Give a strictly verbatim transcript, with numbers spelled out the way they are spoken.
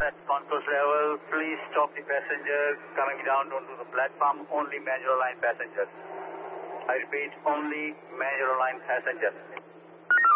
at concourse level. Please stop the passenger coming down onto the platform. Only major line passengers. I repeat, only major line passengers.